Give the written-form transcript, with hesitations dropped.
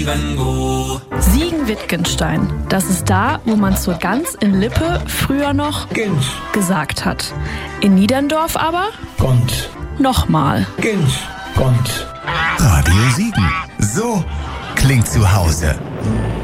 Siegen-Wittgenstein. Das ist da, wo man zur Gans in Lippe früher noch Gins. gesagt hat. In Niederndorf aber Gont. nochmal. Gins. Gont. Radio Siegen. So klingt zu Hause.